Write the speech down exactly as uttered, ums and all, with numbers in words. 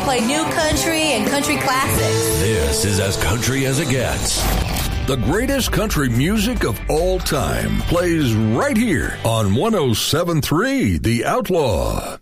play new country and country classics. This is as country as it gets. The greatest country music of all time plays right here on one oh seven point three The Outlaw.